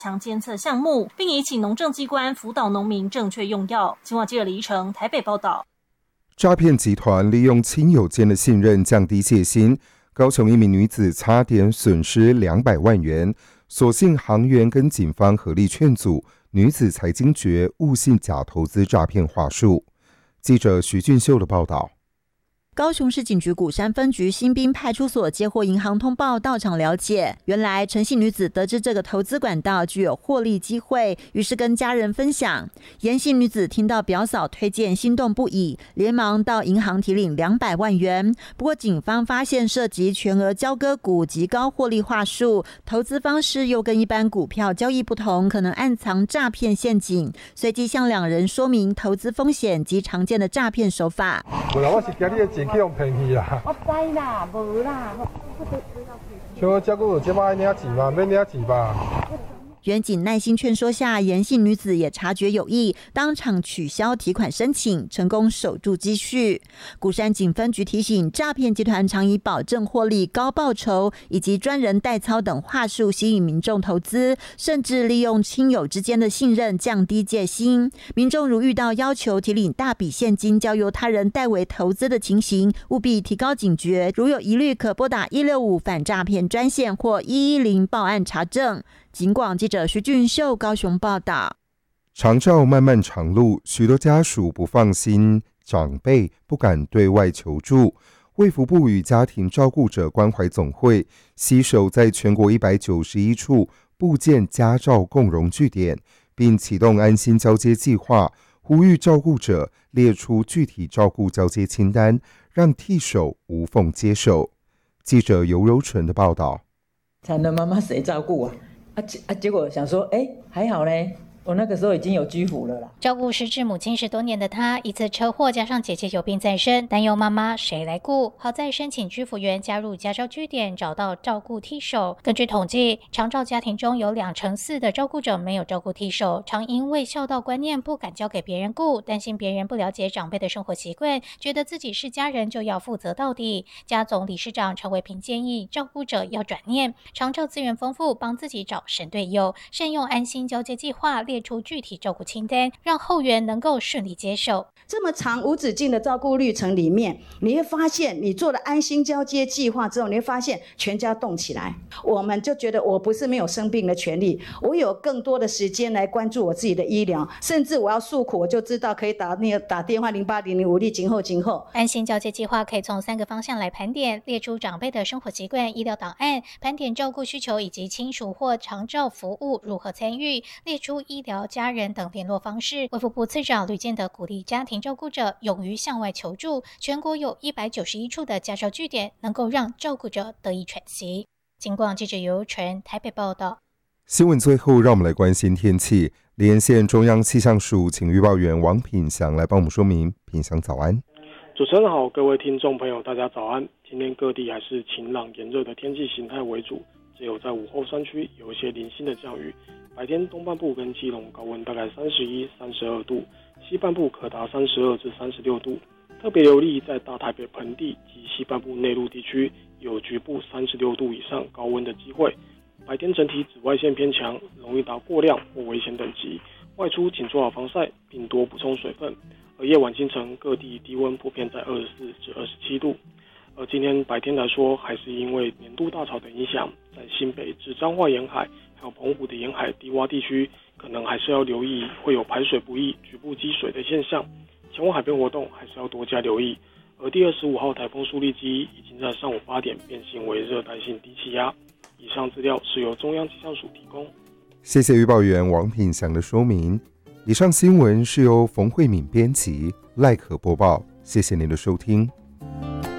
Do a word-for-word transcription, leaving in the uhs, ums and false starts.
强监测项目，并已请农政机关辅导农民正确用药。青蛙记者李依成台北报道。 诈骗集团利用亲友间的信任降低戒心，高雄一名女子差点损失两百万元，所幸行员跟警方合力劝阻，女子才惊觉误信假投资诈骗话术。记者徐俊秀的报道。 高雄市警局鼓山分局新滨派出所接获银行通报，到场了解，原来陈姓女子得知这个投资管道具有获利机会，于是跟家人分享。严姓女子听到表嫂推荐，心动不已，连忙到银行提领两百万元。不过警方发现涉及全额交割股及高获利话术，投资方式又跟一般股票交易不同，可能暗藏诈骗陷阱，随即向两人说明投资风险及常见的诈骗手法。 我是惊你的钱去用骗去啦！ 我知啦，无啦， 像我这个有这摆领钱嘛，免领钱吧。 员警耐心劝说下，严姓女子也察觉有异，当场取消提款申请，成功守住积蓄。鼓山警分局提醒，诈骗集团常以保证获利、高报酬以及专人代操等话术吸引民众投资，甚至利用亲友之间的信任降低戒心。民众如遇到要求提领大笔现金交由他人代为投资的情形，务必提高警觉，如有疑虑可拨打一六五反诈骗专线或一一零报案查证。警广记者徐俊秀高雄报道。 长照漫漫长路，许多家属不放心，长辈不敢对外求助。卫福部与家庭照顾者关怀总会携手在全国一百九十一处布建家照共融据点，并启动安心交接计划，呼吁照顾者列出具体照顾交接清单，让替手无缝接手。记者尤柔纯的报道。 惨了，妈妈谁照顾啊？啊，啊结果想说，哎，还好呢。我那个时候已经有居服了啦。 照顾失智母亲十多年的她，一次车祸加上姐姐有病在身，担忧妈妈谁来顾。好在申请居服员加入家照据点，找到照顾替手。根据统计，长照家庭中有两成四的照顾者没有照顾替手，常因为孝道观念不敢交给别人顾，担心别人不了解长辈的生活习惯，觉得自己是家人就要负责到底。家总理事长陈维平建议照顾者要转念，长照资源丰富，帮自己找神队友，善用安心交接计划。列出具体照顾清单，让后援能够顺利接手。 这么长无止境的照顾历程里面，你会发现你做了安心交接计划之后，你会发现全家动起来。我们就觉得我不是没有生病的权利，我有更多的时间来关注我自己的医疗，甚至我要诉苦，我就知道可以打那个打电话零八零零五力今后今后。 安心交接计划可以从三个方向来盘点，列出长辈的生活习惯、医疗档案，盘点照顾需求以及亲属或长照服务如何参与，列出医疗、家人等联络方式。卫福部次长吕建德鼓励家庭照顾者勇于向外求助，全国有一百九十一处的家照据点，能够让照顾者得以喘息。警广记者尤纯台北报道。 新闻最后，让我们来关心天气。连线中央气象署，请预报员王品祥来帮我们说明。品祥早安。 主持人好，各位听众朋友大家早安。今天各地还是晴朗炎热的天气形态为主，只有在午后山区有一些零星的降雨。白天东半部跟基隆高温大概三十一、三十二度，西半部可达三十二至三十六度。特别留意在大台北盆地及西半部内陆地区有局部三十六度以上高温的机会。白天整体紫外线偏强，容易达过量或危险等级。外出请做好防晒，并多补充水分。而夜晚清晨各地低温普遍在二十四至二十七度。而今天白天来说，还是因为年度大潮的影响，在新北至彰化沿海还有澎湖的沿海低洼地区，可能还是要留意会有排水不易、局部积水的现象。前往海边活动还是要多加留意。而第二十五号台风苏力基已经在上午八点变形为热带性低气压。以上资料是由中央气象署提供。 谢谢预报员王品祥的说明。以上新闻是由冯慧敏编辑，赖可播报。谢谢您的收听。